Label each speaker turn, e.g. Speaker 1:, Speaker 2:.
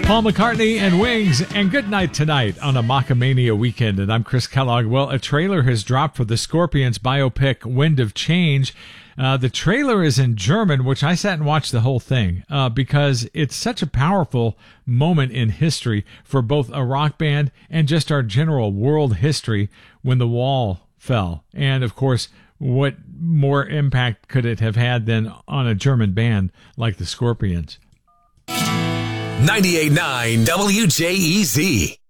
Speaker 1: Paul McCartney and Wings, and good night tonight on a Macamania weekend. And I'm Chris Kellogg. Well, a trailer has dropped for the Scorpions biopic Wind of Change. The trailer is in German, which I sat and watched the whole thing because it's such a powerful moment in history for both a rock band and just our general world history when the wall fell. And, of course, what more impact could it have had than on a German band like the Scorpions?
Speaker 2: 98.9 WJEZ.